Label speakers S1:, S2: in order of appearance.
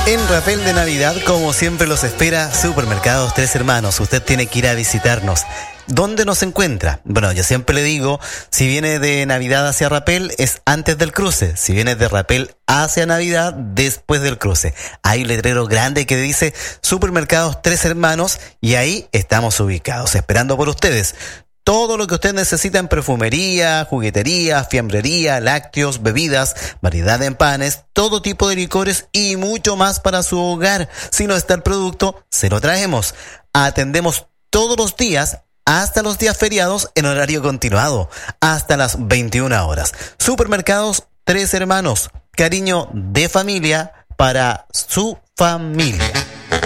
S1: En Rapel de Navidad, como siempre los espera Supermercados Tres Hermanos. Usted tiene que ir a visitarnos. ¿Dónde nos encuentra? Bueno, yo siempre le digo, si viene de Navidad hacia Rapel, es antes del cruce. Si viene de Rapel hacia Navidad, después del cruce. Hay un letrero grande que dice Supermercados Tres Hermanos y ahí estamos ubicados, esperando por ustedes. Todo lo que usted necesita en perfumería, juguetería, fiambrería, lácteos, bebidas, variedad en panes, todo tipo de licores y mucho más para su hogar. Si no está el producto, se lo traemos. Atendemos todos los días, hasta los días feriados en horario continuado, hasta las 21 horas. Supermercados Tres Hermanos, cariño de familia para su familia.